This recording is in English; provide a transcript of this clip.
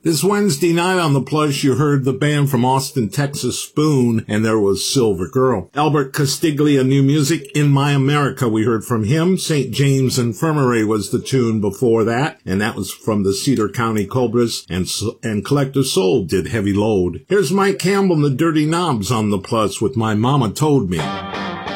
This Wednesday night on the Plus, you heard the band from Austin, Texas, Spoon, and there was Silver Girl. Albert Castiglia, new music, In My America, we heard from him. St. James Infirmary was the tune before that, and that was from the Cedar County Cobras, and Collective Soul did Heavy Load. Here's Mike Campbell and the Dirty Knobs on the Plus with My Mama Told Me.